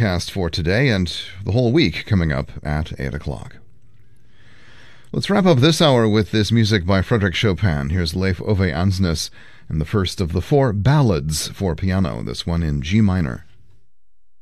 forecast for today and the whole week coming up at 8 o'clock. Let's wrap up this hour with this music by Frédéric Chopin. Here's Lauf Ove Ansnes and the first of the 4 ballads for piano, this one in G minor.